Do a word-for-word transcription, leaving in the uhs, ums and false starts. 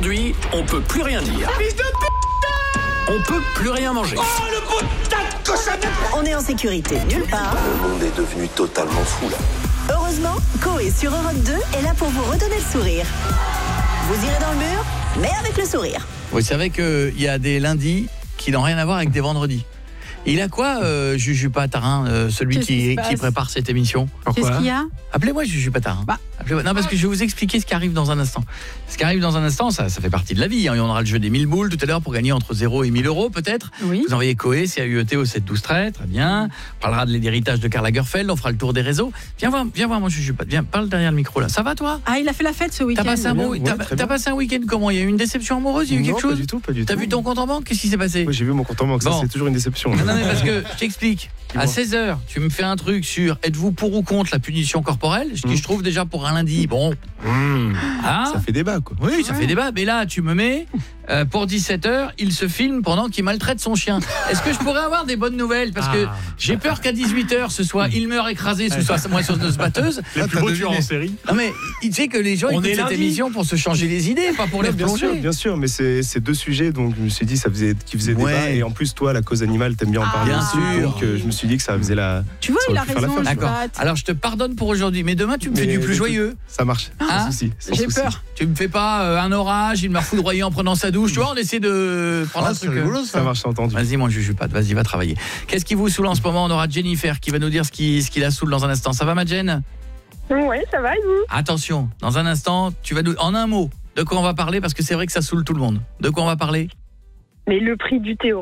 Aujourd'hui, on peut plus rien dire. Fils de p***! On peut plus rien manger. Oh, le putain de cochonnerie! On est en sécurité nulle part. Le monde est devenu totalement fou là. Heureusement, Coé sur Europe deux est là pour vous redonner le sourire. Vous irez dans le mur, mais avec le sourire. Vous savez qu'il y a des lundis qui n'ont rien à voir avec des vendredis. Il a quoi, euh, Juju Patarin, euh, celui Qu'est-ce qui qui, se passe qui prépare cette émission? Qu'est-ce qu'il y a? Appelez-moi Juju Patarin. Bah. Appelez-moi. Non, parce que je vais vous expliquer ce qui arrive dans un instant. Ce qui arrive dans un instant, ça, ça fait partie de la vie. Hein. Et on aura le jeu des mille boules tout à l'heure pour gagner entre zéro et mille euros, peut-être. Oui. Vous envoyez Coé, C A U E T au sept douze treize, très bien. On parlera de l'héritage de Karl Lagerfeld, on fera le tour des réseaux. Viens voir, viens voir mon Juju Pat. Viens, parle derrière le micro là. Ça va toi? Ah, il a fait la fête ce week-end. T'as passé un bon, Ouais, t'as, très t'as bien. passé un week-end comment? Il y a eu une déception amoureuse? Il y a eu quelque Non, chose? pas du tout, pas du T'as tout. vu ton compte en banque? Qu'est-ce qui s'est passé? Oui, j'ai vu mon compte en banque, Bon. ça c'est toujours une déception. Non, non, mais parce que je t'explique. À seize heures, tu me fais un truc sur êtes-vous pour ou contre la punition corporelle? Je dis, Mm. je trouve déjà pour un lundi, bon. Mmh. Hein? Ça fait débat quoi. Oui, ça fait débat. Mais là, tu me mets, euh, pour dix-sept heures, il se filme pendant qu'il maltraite son chien. Est-ce que je pourrais avoir des bonnes nouvelles? Parce que j'ai peur qu'à dix-huit heures, ce soit il meurt écrasé sous sa moisonneuse batteuse. Les plus beaux tueurs en série. Non mais, tu sais que les gens On écoutent est cette lundi. émission pour se changer les idées, pas pour les Bien sûr, plonger. bien sûr, mais c'est c'est deux sujets donc je me suis dit ça faisait qui faisait Ouais. débat et en plus toi la cause animale t'aimes bien en Ah, parler bien aussi, sûr. donc euh, je me suis dit que ça faisait la Tu vois, Ça il aurait a pu faire la raison. fête. le D'accord. Pat. Alors je te pardonne pour aujourd'hui, mais demain tu me fais Mais du plus écoute, joyeux. ça marche. Hein? Sans souci. sans J'ai souci. peur. Tu me fais pas euh, un orage, il m'a foudroyé en prenant sa douche. Tu vois, on essaie de prendre un truc. euh, Ça marche, c'est entendu. Vas-y, mon Juju Pat, vas-y, va travailler. Qu'est-ce qui vous saoule en ce moment? On aura Jennifer qui va nous dire ce qui, ce qui la saoule dans un instant. Ça va, ma Jen? Ouais, ça va et vous? Attention, dans un instant, tu vas nous, en un mot, de quoi on va parler, parce que c'est vrai que ça saoule tout le monde. De quoi on va parler? Mais le prix du thé